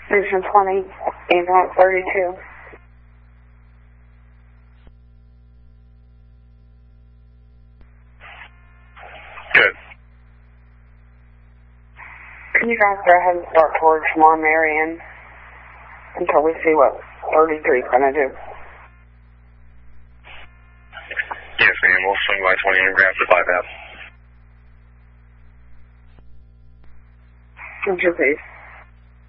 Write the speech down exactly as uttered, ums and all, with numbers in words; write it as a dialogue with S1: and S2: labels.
S1: Station twenty, ambulance thirty-two.
S2: Good.
S1: Can you guys go ahead and start towards Mon Marion until we see what thirty-three is going to do?
S2: Yes, ma'am. We'll swing by twenty and grab the bypass.
S1: What's your face?